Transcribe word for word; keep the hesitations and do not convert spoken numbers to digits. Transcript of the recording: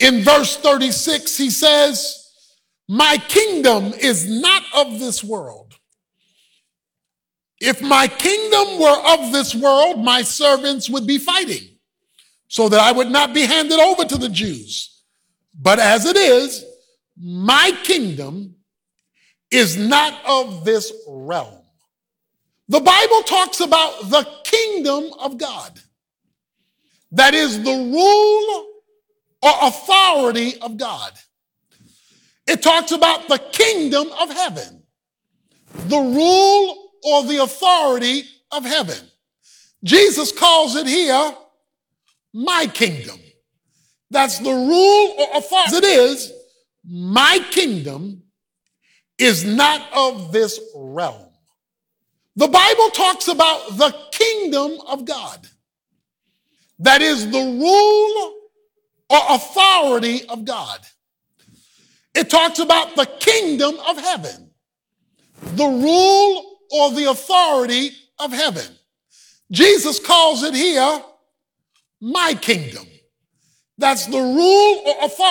In verse thirty-six, he says, my kingdom is not of this world. If my kingdom were of this world, my servants would be fighting so that I would not be handed over to the Jews. But as it is, my kingdom is not of this realm. The Bible talks about the kingdom of God. That is the rule or authority of God. It talks about the kingdom of heaven, the rule or the authority of heaven. Jesus calls it here my kingdom. That's the rule or authority. As it is, my kingdom is not of this realm. The Bible talks about the kingdom of God. That is the rule or authority of God. It talks about the kingdom of heaven, the rule or the authority of heaven. Jesus calls it here my kingdom. That's the rule or authority.